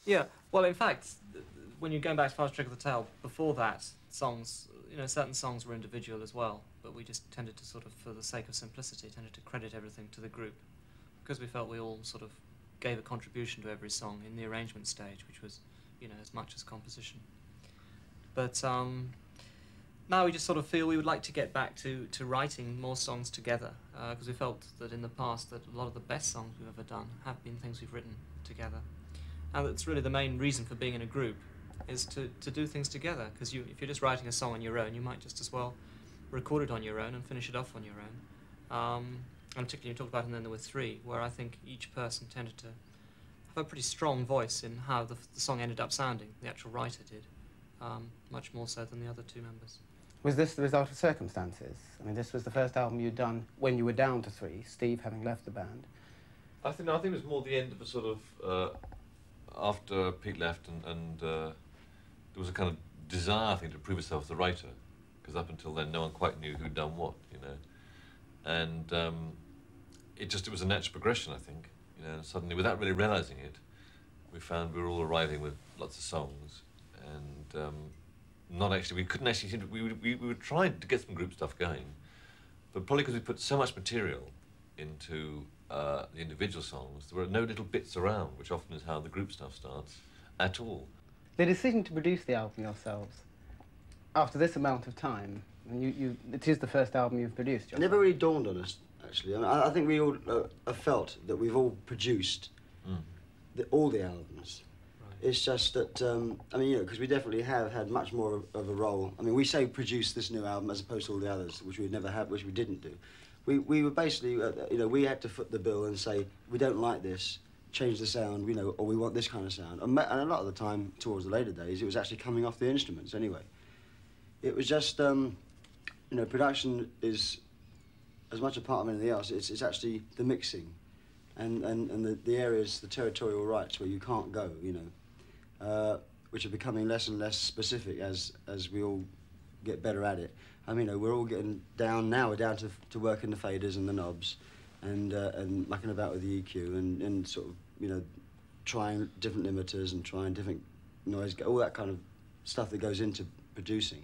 Yeah, well, in fact, when you're going back as far as Trick of the Tail, before that, songs, certain songs were individual as well, but we just tended to sort of, for the sake of simplicity, tended to credit everything to the group, because we felt we all sort of gave a contribution to every song in the arrangement stage, which was, as much as composition. But now we just sort of feel we would like to get back to writing more songs together, because we felt that in the past that a lot of the best songs we've ever done have been things we've written together. And that's really the main reason for being in a group, is to do things together, because if you're just writing a song on your own, you might just as well record it on your own and finish it off on your own. And particularly you talked about And Then There Were Three, where I think each person tended to have a pretty strong voice in how the song ended up sounding, the actual writer did, much more so than the other two members. Was this the result of circumstances? I mean, this was the first album you'd done when you were down to three, Steve having left the band. I think it was more the end of a sort of, after Pete left and there was a kind of desire, I think, to prove yourself as a writer, because up until then no one quite knew who'd done what, And it was a natural progression, I think, and suddenly, without really realising it, we found we were all arriving with lots of songs, and we couldn't actually seem to, we were trying to get some group stuff going, but probably because we put so much material into the individual songs, there were no little bits around, which often is how the group stuff starts, at all. The decision to produce the album yourselves, after this amount of time, and it is the first album you've produced. It never really dawned on us, actually. I mean, I think we all have felt that we've all produced all the albums. Right. It's just that, because we definitely have had much more of a role. I mean, we say produce this new album as opposed to all the others, which we'd never had, which we didn't do. We were basically, we had to foot the bill and say, we don't like this, change the sound, or we want this kind of sound. And a lot of the time, towards the later days, it was actually coming off the instruments anyway. It was just, production is as much a part of anything else. It's actually the mixing and the areas, the territorial rights where you can't go, which are becoming less and less specific as we all get better at it. I mean, we're all getting down now. We're down to working the faders and the knobs, and mucking about with the EQ and sort of trying different limiters and trying different noise, all that kind of stuff that goes into producing.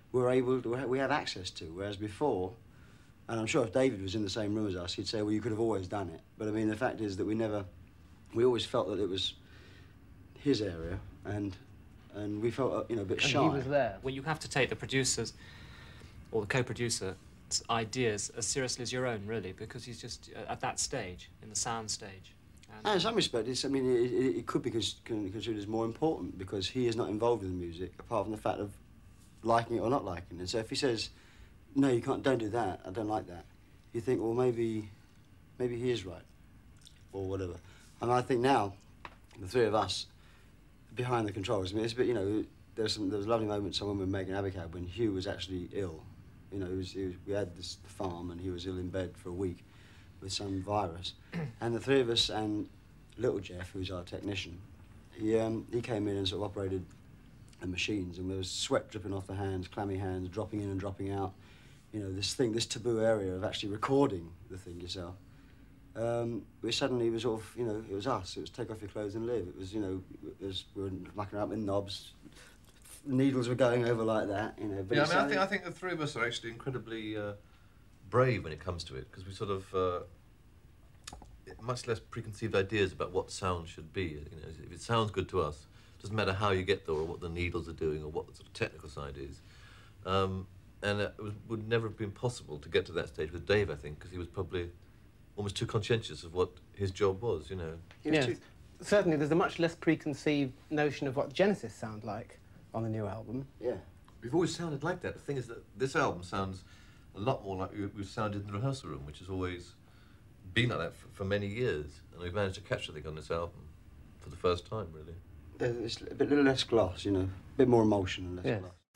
We have access to, whereas before, and I'm sure if David was in the same room as us, he'd say, well, you could have always done it. But I mean, the fact is that we always felt that it was his area, and we felt a bit shy. And he was there. Well, you have to take the producers or the co-producer's ideas as seriously as your own, really, because he's just at that stage, in the sound stage. And in some respects, it could be considered as more important because he is not involved with the music, apart from the fact of liking it or not liking it. So if he says, no, you can't, don't do that, I don't like that, you think, well, maybe he is right, or whatever. And I think now, the three of us, behind the controls, it's a bit, there was lovely moments when we were making Abacab when Hugh was actually ill. We had the farm and he was ill in bed for a week with some virus. And the three of us and little Jeff, who's our technician, he came in and sort of operated the machines, and there was sweat dripping off the hands, clammy hands, dropping in and dropping out. This taboo area of actually recording the thing yourself. We suddenly was sort of, it was us. It was take off your clothes and live. It was, we were mucking up with knobs. Needles were going over like that, But I think the three of us are actually incredibly brave when it comes to it, because we sort of much less preconceived ideas about what sound should be. If it sounds good to us, it doesn't matter how you get there or what the needles are doing or what the sort of technical side is. And it would never have been possible to get to that stage with Dave, I think, because he was probably almost too conscientious of what his job was, Yes. Certainly, there's a much less preconceived notion of what Genesis sound like on the new album. Yeah. We've always sounded like that. The thing is that this album sounds a lot more like we've sounded in the rehearsal room, which has always been like that for many years. And we've managed to capture the thing on this album for the first time, really. It's a little less gloss, a bit more emotion and less gloss.